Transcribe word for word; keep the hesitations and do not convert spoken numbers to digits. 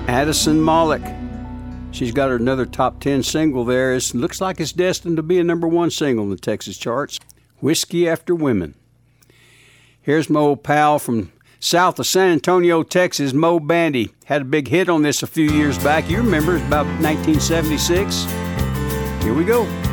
Addison Malik. She's got another top ten single there. It looks like it's destined to be a number one single in the Texas charts. Whiskey After Women. Here's my old pal from south of San Antonio, Texas, Mo Bandy. Had a big hit on this a few years back. You remember, it's about nineteen seventy-six. Here we go.